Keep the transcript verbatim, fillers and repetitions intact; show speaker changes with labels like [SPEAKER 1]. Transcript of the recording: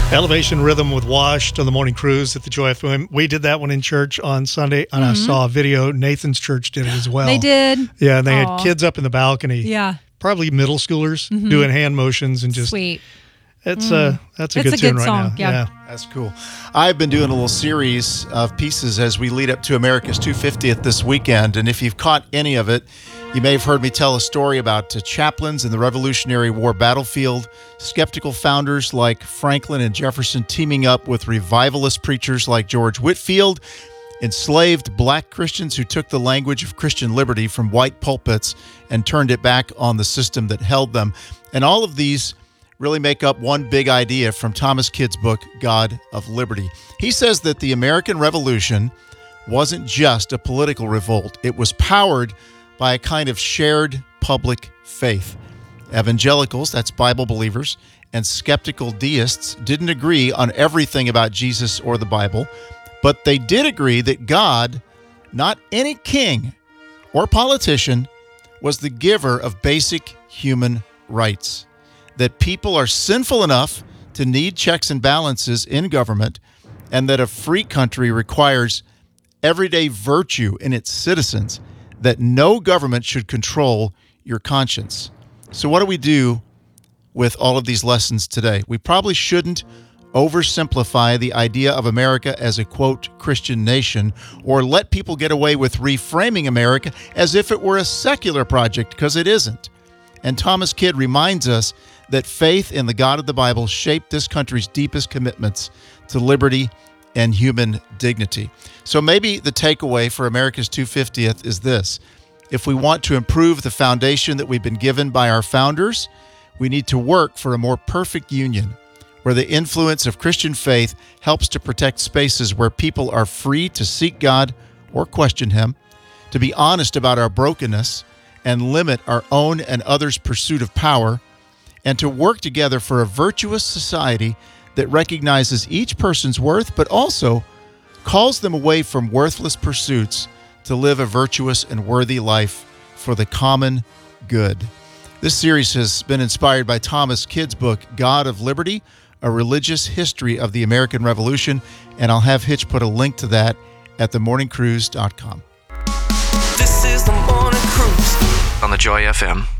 [SPEAKER 1] Elevation Rhythm with Washed on the Morning Cruise at the Joy F M. We did that one in church on Sunday, and mm-hmm. I saw a video. Nathan's church did it as well.
[SPEAKER 2] They did?
[SPEAKER 1] Yeah, and they
[SPEAKER 2] Aww.
[SPEAKER 1] had kids up in the balcony.
[SPEAKER 2] Yeah.
[SPEAKER 1] Probably middle schoolers
[SPEAKER 2] mm-hmm.
[SPEAKER 1] doing hand motions and just...
[SPEAKER 2] Sweet.
[SPEAKER 1] It's,
[SPEAKER 2] mm.
[SPEAKER 1] uh, that's a
[SPEAKER 2] it's
[SPEAKER 1] good
[SPEAKER 2] a
[SPEAKER 1] tune
[SPEAKER 2] good
[SPEAKER 1] right
[SPEAKER 2] song.
[SPEAKER 1] now.
[SPEAKER 2] Yeah.
[SPEAKER 1] yeah.
[SPEAKER 3] That's cool. I've been doing a little series of pieces as we lead up to America's two hundred fiftieth this weekend, and if you've caught any of it, you may have heard me tell a story about uh, chaplains in the Revolutionary War battlefield, skeptical founders like Franklin and Jefferson teaming up with revivalist preachers like George Whitefield, enslaved black Christians who took the language of Christian liberty from white pulpits and turned it back on the system that held them. And all of these really make up one big idea from Thomas Kidd's book, God of Liberty. He says that the American Revolution wasn't just a political revolt. It was powered by a kind of shared public faith. Evangelicals, that's Bible believers, and skeptical deists didn't agree on everything about Jesus or the Bible, but they did agree that God, not any king or politician, was the giver of basic human rights. That people are sinful enough to need checks and balances in government, and that a free country requires everyday virtue in its citizens, that no government should control your conscience. So what do we do with all of these lessons today? We probably shouldn't oversimplify the idea of America as a, quote, Christian nation, or let people get away with reframing America as if it were a secular project, because it isn't. And Thomas Kidd reminds us that faith in the God of the Bible shaped this country's deepest commitments to liberty and human dignity. So maybe the takeaway for America's two hundred fiftieth is this: if we want to improve the foundation that we've been given by our founders, we need to work for a more perfect union where the influence of Christian faith helps to protect spaces where people are free to seek God or question Him, to be honest about our brokenness and limit our own and others' pursuit of power, and to work together for a virtuous society that recognizes each person's worth, but also calls them away from worthless pursuits to live a virtuous and worthy life for the common good. This series has been inspired by Thomas Kidd's book, God of Liberty, A Religious History of the American Revolution, and I'll have Hitch put a link to that at the morning cruise dot com.
[SPEAKER 4] This is the Morning Cruise on the Joy F M.